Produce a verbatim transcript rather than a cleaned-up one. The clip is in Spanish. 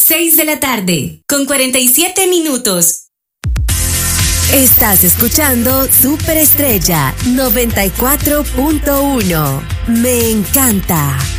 seis de la tarde, con cuarenta y siete minutos. Estás escuchando Superestrella noventa y cuatro punto uno. Me encanta.